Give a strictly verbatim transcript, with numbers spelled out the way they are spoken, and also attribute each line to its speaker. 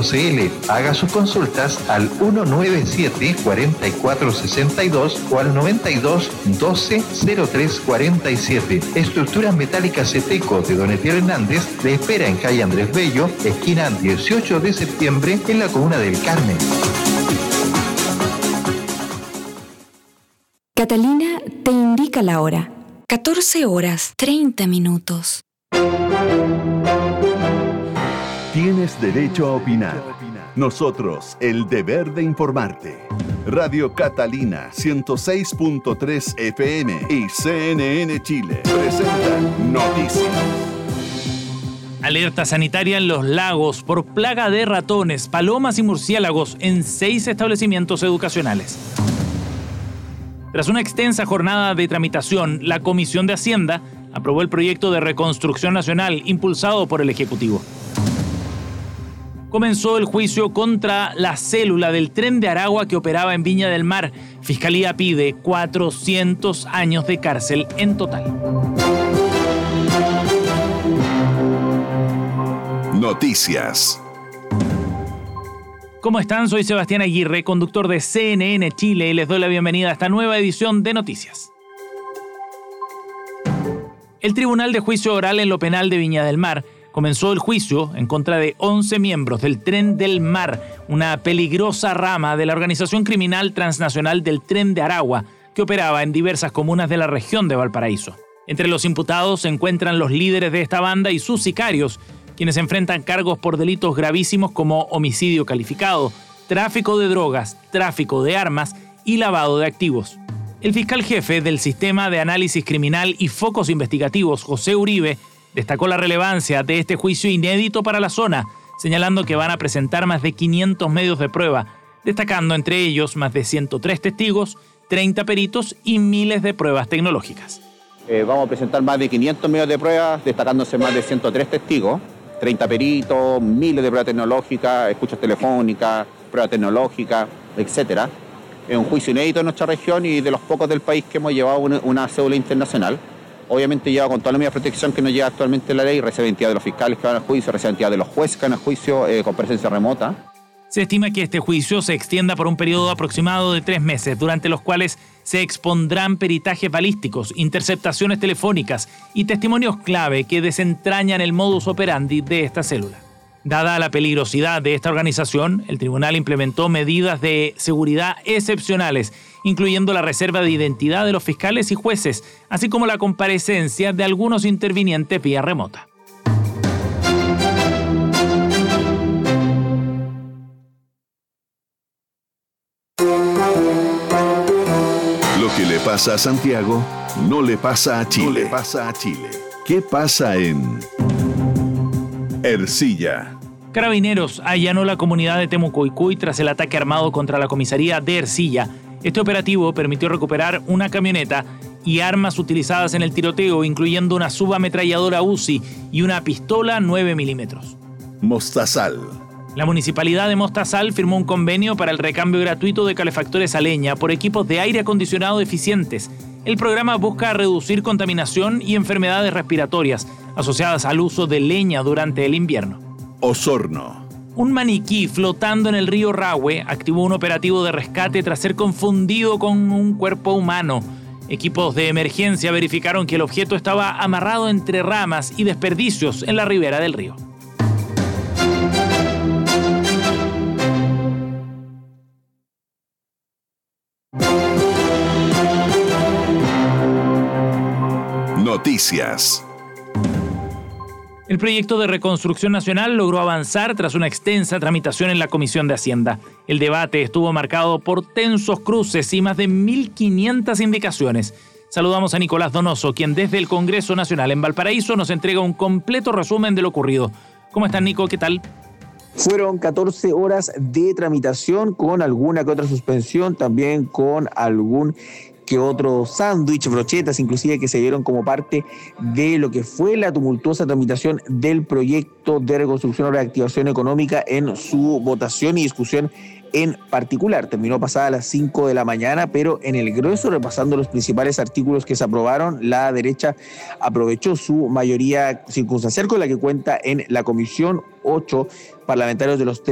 Speaker 1: cl. Haga sus consultas al ciento noventa y siete, cuarenta y cuatro sesenta y dos o al noventa y dos, doce, cero tres cuarenta y siete. Estructuras Metálicas Ceteco de Don Etienne Hernández le espera en calle Andrés Bello, esquina dieciocho de septiembre, en la comuna del Carmen.
Speaker 2: Catalina te indica la hora. catorce horas, treinta minutos.
Speaker 3: Tienes derecho a opinar. Nosotros, el deber de informarte. Radio Catalina ciento seis punto tres F M y C N N Chile presentan Noticias.
Speaker 4: Alerta sanitaria en los lagos por plaga de ratones, palomas y murciélagos en seis establecimientos educacionales. Tras una extensa jornada de tramitación, la Comisión de Hacienda aprobó el proyecto de reconstrucción nacional impulsado por el Ejecutivo. Comenzó el juicio contra la célula del Tren de Aragua que operaba en Viña del Mar. Fiscalía pide cuatrocientos años de cárcel en total.
Speaker 3: Noticias.
Speaker 4: ¿Cómo están? Soy Sebastián Aguirre, conductor de C N N Chile, y les doy la bienvenida a esta nueva edición de Noticias. El Tribunal de Juicio Oral en lo Penal de Viña del Mar comenzó el juicio en contra de once miembros del Tren del Mar, una peligrosa rama de la organización criminal transnacional del Tren de Aragua, que operaba en diversas comunas de la región de Valparaíso. Entre los imputados se encuentran los líderes de esta banda y sus sicarios, quienes enfrentan cargos por delitos gravísimos como homicidio calificado, tráfico de drogas, tráfico de armas y lavado de activos. El fiscal jefe del Sistema de Análisis Criminal y Focos Investigativos, José Uribe, destacó la relevancia de este juicio inédito para la zona, señalando que van a presentar más de quinientos medios de prueba, destacando entre ellos más de ciento tres testigos, treinta peritos y miles de pruebas tecnológicas.
Speaker 5: Eh, vamos a presentar más de quinientos medios de pruebas, destacándose más de ciento tres testigos, treinta peritos, miles de pruebas tecnológicas, escuchas telefónicas, pruebas tecnológicas, etcétera. Es un juicio inédito en nuestra región y de los pocos del país que hemos llevado una, una cédula internacional. Obviamente lleva con toda la medida de protección que nos lleva actualmente la ley, recibe identidad de los fiscales que van al juicio, recibe identidad de los jueces que van al juicio eh, con presencia remota.
Speaker 4: Se estima que este juicio se extienda por un periodo aproximado de tres meses, durante los cuales se expondrán peritajes balísticos, interceptaciones telefónicas y testimonios clave que desentrañan el modus operandi de esta célula. Dada la peligrosidad de esta organización, el tribunal implementó medidas de seguridad excepcionales, incluyendo la reserva de identidad de los fiscales y jueces, así como la comparecencia de algunos intervinientes vía remota.
Speaker 3: Lo que le pasa a Santiago no le pasa a Chile. No le pasa a Chile. ¿Qué pasa en Ercilla?
Speaker 4: Carabineros allanó la comunidad de Temucoicuy tras el ataque armado contra la comisaría de Ercilla. Este operativo permitió recuperar una camioneta y armas utilizadas en el tiroteo, incluyendo una subametralladora U C I y una pistola nueve milímetros.
Speaker 3: Mostazal.
Speaker 4: La Municipalidad de Mostazal firmó un convenio para el recambio gratuito de calefactores a leña por equipos de aire acondicionado eficientes. El programa busca reducir contaminación y enfermedades respiratorias asociadas al uso de leña durante el invierno.
Speaker 3: Osorno.
Speaker 4: Un maniquí flotando en el río Rahue activó un operativo de rescate tras ser confundido con un cuerpo humano. Equipos de emergencia verificaron que el objeto estaba amarrado entre ramas y desperdicios en la ribera del río.
Speaker 3: Noticias.
Speaker 4: El proyecto de reconstrucción nacional logró avanzar tras una extensa tramitación en la Comisión de Hacienda. El debate estuvo marcado por tensos cruces y más de mil quinientas indicaciones. Saludamos a Nicolás Donoso, quien desde el Congreso Nacional en Valparaíso nos entrega un completo resumen de lo ocurrido. ¿Cómo estás, Nico? ¿Qué tal?
Speaker 6: Fueron catorce horas de tramitación con alguna que otra suspensión, también con algún que otro sándwich, brochetas, inclusive que se dieron como parte de lo que fue la tumultuosa tramitación del proyecto de reconstrucción o reactivación económica en su votación y discusión en particular. Terminó pasada a las cinco de la mañana, pero en el grueso, repasando los principales artículos que se aprobaron, la derecha aprovechó su mayoría circunstancial con la que cuenta en la comisión. Ocho parlamentarios de los tres